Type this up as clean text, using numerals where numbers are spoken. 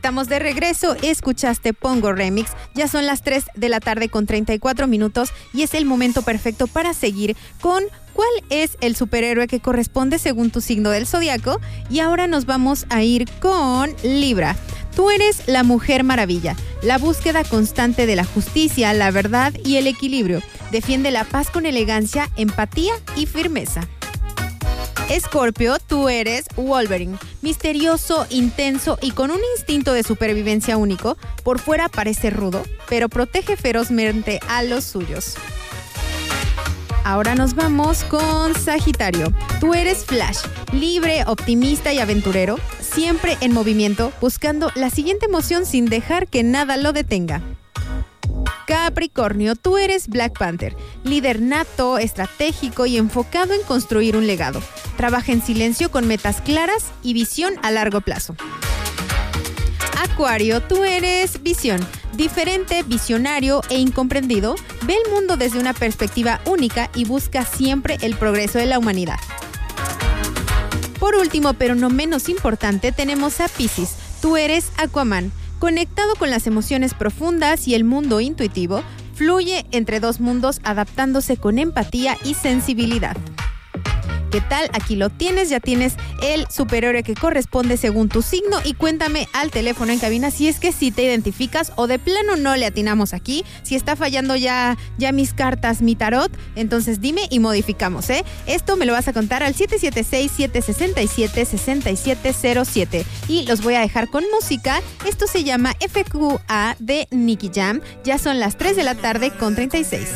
Estamos de regreso, escuchaste Pongo Remix, ya son las 3 de la tarde con 34 minutos y es el momento perfecto para seguir con cuál es el superhéroe que corresponde según tu signo del zodiaco. Y ahora nos vamos a ir con Libra. Tú eres la Mujer Maravilla, la búsqueda constante de la justicia, la verdad y el equilibrio. Defiende la paz con elegancia, empatía y firmeza. Escorpio, tú eres Wolverine, misterioso, intenso y con un instinto de supervivencia único. Por fuera parece rudo, pero protege ferozmente a los suyos. Ahora nos vamos con Sagitario. Tú eres Flash, libre, optimista y aventurero, siempre en movimiento, buscando la siguiente emoción sin dejar que nada lo detenga. Capricornio, tú eres Black Panther, líder nato, estratégico y enfocado en construir un legado. Trabaja en silencio con metas claras y visión a largo plazo. Acuario, tú eres Visión, diferente, visionario e incomprendido, ve el mundo desde una perspectiva única y busca siempre el progreso de la humanidad. Por último, pero no menos importante, tenemos a Piscis, tú eres Aquaman, conectado con las emociones profundas y el mundo intuitivo, fluye entre dos mundos adaptándose con empatía y sensibilidad. ¿Qué tal? Aquí lo tienes, ya tienes el superhéroe que corresponde según tu signo y cuéntame al teléfono en cabina si es que sí te identificas o de plano no le atinamos aquí. Si está fallando ya mis cartas, mi tarot, entonces dime y modificamos, ¿eh? Esto me lo vas a contar al 776-767-6707 y los voy a dejar con música. Esto se llama FQA de Nicky Jam. Ya son las 3 de la tarde con 36.